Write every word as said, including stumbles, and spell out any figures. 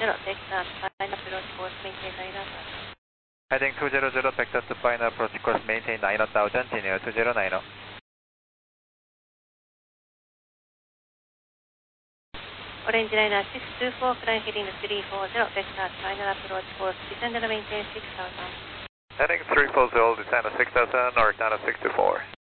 zero, Texas, final approach course, maintain nine knot. Heading two zero zero, Texas to final approach course, maintain nine knot, continue two zero nine zero. Orange liner six two four, climb heading three four zero, Texas, final approach course, descend and maintain six thousand. Heading three four zero, descend to six thousand, north down to six two four.